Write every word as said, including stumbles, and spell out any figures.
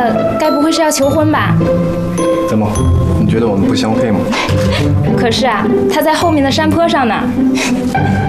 的该不会是要求婚吧？ 怎么？你觉得我们不相配吗？ 可是啊，他在后面的山坡上呢。